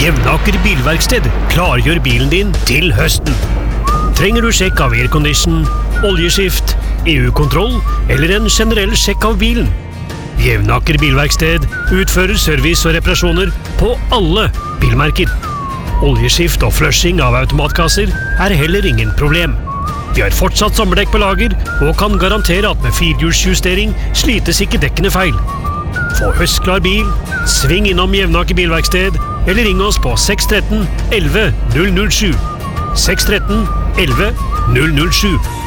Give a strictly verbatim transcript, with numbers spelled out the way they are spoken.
Jevnaker bilverksted klargjør bilen din til høsten. Trenger du sjekk av aircondition, oljeskift, E U-kontroll eller en generell sjekk av bilen? Jevnaker bilverksted utfører service og reparasjoner på alle bilmerker. Oljeskift og flushing av automatkasser er heller ingen problem. Vi har fortsatt sommerdekk på lager og kan garantere at med firehjulsjustering slites ikke dekkene feil. Få høstklar bil, sving innom Jevnaker bilverksted eller ring oss på seks one tre elleve null null sju. seks one tre elleve null null sju.